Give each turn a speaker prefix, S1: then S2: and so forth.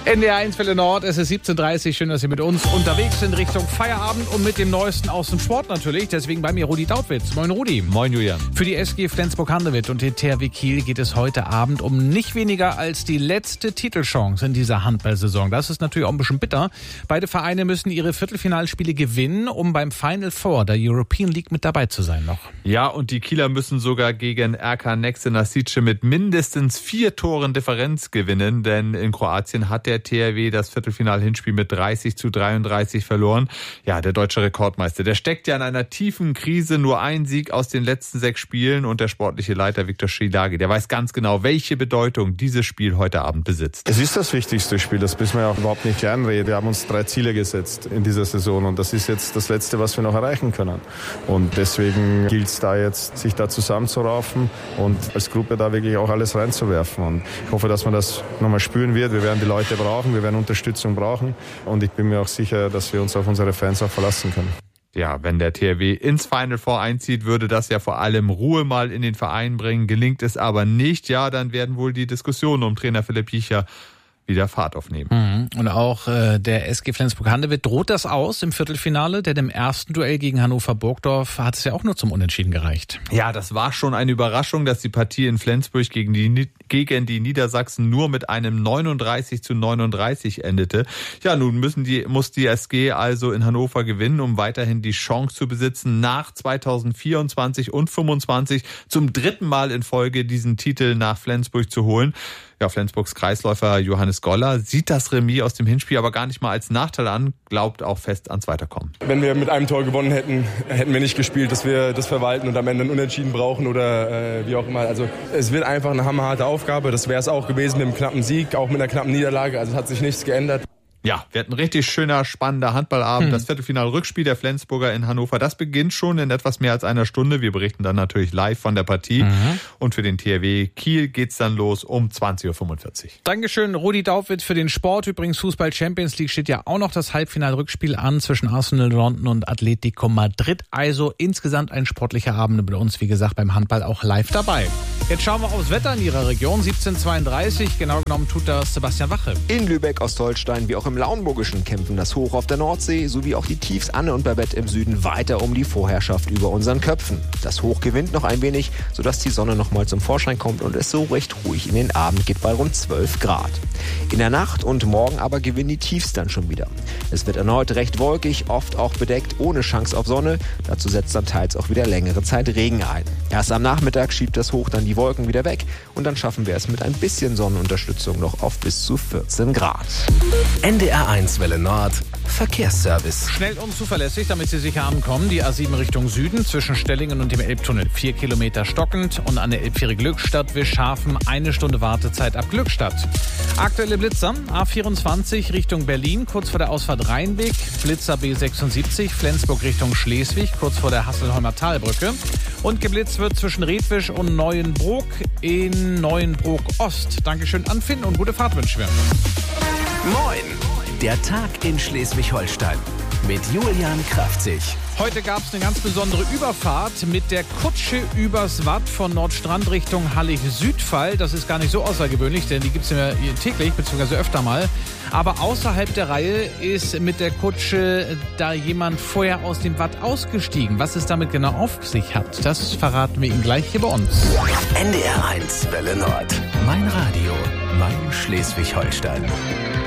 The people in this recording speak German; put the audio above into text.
S1: NDR 1 Welle Nord, es ist 17:30 Uhr. Schön, dass Sie mit uns unterwegs sind Richtung Feierabend und mit dem Neuesten aus dem Sport natürlich. Deswegen bei mir Rudi Dautwitz. Moin Rudi.
S2: Moin Julian.
S1: Für die SG Flensburg-Handewitt und den THW Kiel geht es heute Abend um nicht weniger als die letzte Titelchance in dieser Handballsaison. Das ist natürlich auch ein bisschen bitter. Beide Vereine müssen ihre Viertelfinalspiele gewinnen, um beim Final Four der European League mit dabei zu sein noch.
S2: Ja, und die Kieler müssen sogar gegen RK Nexe Nasice mit mindestens 4 Toren Differenz gewinnen, denn in Kroatien hat der THW das Viertelfinal-Hinspiel mit 30:33 verloren. Ja, der deutsche Rekordmeister, der steckt ja in einer tiefen Krise, nur ein Sieg aus den letzten 6 Spielen und der sportliche Leiter Viktor Schielagi, der weiß ganz genau, welche Bedeutung dieses Spiel heute Abend besitzt.
S3: Es ist das wichtigste Spiel, das müssen wir ja auch überhaupt nicht kleinreden. Wir haben uns 3 Ziele gesetzt in dieser Saison und das ist jetzt das Letzte, was wir noch erreichen können. Und deswegen gilt es da jetzt, sich da zusammenzuraufen und als Gruppe da wirklich auch alles reinzuwerfen. Und ich hoffe, dass man das nochmal spüren wird. Wir werden die Leute brauchen, wir werden Unterstützung brauchen und ich bin mir auch sicher, dass wir uns auf unsere Fans auch verlassen können.
S2: Ja, wenn der THW ins Final Four einzieht, würde das ja vor allem Ruhe mal in den Verein bringen. Gelingt es aber nicht, ja, dann werden wohl die Diskussionen um Trainer Philipp Jicher wieder Fahrt aufnehmen.
S1: Und auch der SG Flensburg-Handewitt droht das aus im Viertelfinale, denn im ersten Duell gegen Hannover Burgdorf hat es ja auch nur zum Unentschieden gereicht.
S2: Ja, das war schon eine Überraschung, dass die Partie in Flensburg gegen die Niedersachsen nur mit einem 39:39 endete. Ja, nun muss die SG also in Hannover gewinnen, um weiterhin die Chance zu besitzen, nach 2024 und 2025 zum 3. Mal in Folge diesen Titel nach Flensburg zu holen. Ja, Flensburgs Kreisläufer Johannes Goller sieht das Remis aus dem Hinspiel aber gar nicht mal als Nachteil an, glaubt auch fest ans Weiterkommen.
S4: Wenn wir mit einem Tor gewonnen hätten, hätten wir nicht gespielt, dass wir das verwalten und am Ende einen Unentschieden brauchen oder wie auch immer. Also es wird einfach eine hammerharte Aufgabe. Das wäre es auch gewesen mit einem knappen Sieg, auch mit einer knappen Niederlage. Also es hat sich nichts geändert.
S2: Ja, wir hatten ein richtig schöner, spannender Handballabend. Das Viertelfinal-Rückspiel der Flensburger in Hannover, das beginnt schon in etwas mehr als einer Stunde. Wir berichten dann natürlich live von der Partie. Und für den THW Kiel geht's dann los um 20:45 Uhr.
S1: Dankeschön, Rudi Dautwitz für den Sport. Übrigens, Fußball Champions League steht ja auch noch das Halbfinal-Rückspiel an zwischen Arsenal London und Atletico Madrid. Also insgesamt ein sportlicher Abend bei uns, wie gesagt, beim Handball auch live dabei. Jetzt schauen wir aufs Wetter in Ihrer Region. 17:32, genau genommen tut das Sebastian Wache.
S5: In Lübeck, Ostholstein wie auch im Lauenburgischen kämpfen das Hoch auf der Nordsee sowie auch die Tiefs Anne und Babette im Süden weiter um die Vorherrschaft über unseren Köpfen. Das Hoch gewinnt noch ein wenig, sodass die Sonne nochmal zum Vorschein kommt und es so recht ruhig in den Abend geht bei rund 12 Grad. In der Nacht und morgen aber gewinnen die Tiefs dann schon wieder. Es wird erneut recht wolkig, oft auch bedeckt, ohne Chance auf Sonne. Dazu setzt dann teils auch wieder längere Zeit Regen ein. Erst am Nachmittag schiebt das Hoch dann die Wolken wieder weg und dann schaffen wir es mit ein bisschen Sonnenunterstützung noch auf bis zu 14 Grad.
S6: NDR 1 Welle Nord, Verkehrsservice.
S1: Schnell und zuverlässig, damit Sie sicher ankommen. Die A7 Richtung Süden zwischen Stellingen und dem Elbtunnel. 4 Kilometer stockend und an der Elbfähre Glückstadt Wischhafen 1 Stunde Wartezeit ab Glückstadt. Aktuelle Blitzer, A24 Richtung Berlin, kurz vor der Ausfahrt Rheinweg. Blitzer B76 Flensburg Richtung Schleswig, kurz vor der Hasselholmer Talbrücke. Und geblitzt wird zwischen Redwisch und Neuenbrook in Neuenbrook Ost. Dankeschön an Finn und gute Fahrt wünschen wir.
S6: Moin! Der Tag in Schleswig-Holstein mit Julian Kraftzig.
S1: Heute gab es eine ganz besondere Überfahrt mit der Kutsche übers Watt von Nordstrand Richtung Hallig-Südfall. Das ist gar nicht so außergewöhnlich, denn die gibt es ja täglich bzw. öfter mal. Aber außerhalb der Reihe ist mit der Kutsche da jemand vorher aus dem Watt ausgestiegen. Was es damit genau auf sich hat, das verraten wir Ihnen gleich hier bei uns.
S6: NDR 1 Welle Nord. Mein Radio, mein Schleswig-Holstein.